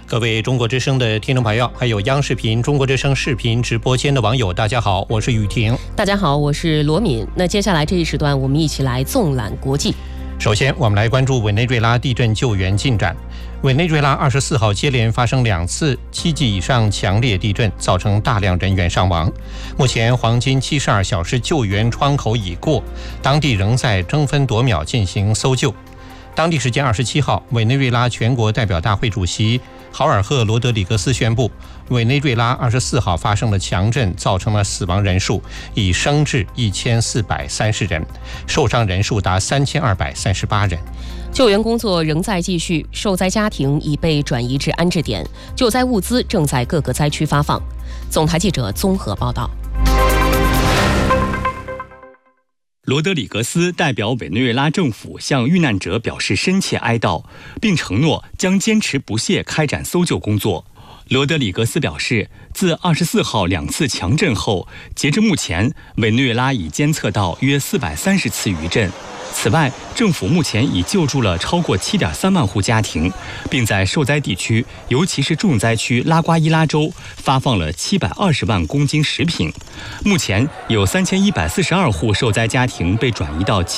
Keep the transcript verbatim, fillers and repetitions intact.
各位中国之声的听众朋友，还有央视频中国之声视频直播间的网友，大家好，我是雨婷。 大家好，我是罗敏。那接下来这一时段，我们一起来纵览国际。 首先，我们来关注委内瑞拉地震救援进展。委内瑞拉二十四号接连发生两次七级以上强烈地震，造成大量人员伤亡。目前黄金七十二小时救援窗口已过，当地仍在争分夺秒进行搜救。当地时间二十七号，委内瑞拉全国代表大会主席豪尔赫·罗德里格斯宣布，委内瑞拉二十四号发生了强震，造成了死亡人数已升至一千四百三十人，受伤人数达三千二百三十八人。 救援工作仍在继续，受灾家庭已被转移至安置点，救灾物资正在各个灾区发放。总台记者综合报道。 罗德里格斯代表委内瑞拉政府向遇难者表示深切哀悼，并承诺将坚持不懈开展搜救工作。罗德里格斯表示，自二十四号两次强震后，截至目前，委内瑞拉已监测到约四百三十次余震。此外，政府目前已救助了超过 七点三万户家庭，并在受灾地区，尤其是重灾区拉瓜伊拉州发放了七百二十万公斤食品。目前有三千一百四十二户受灾家庭被转移到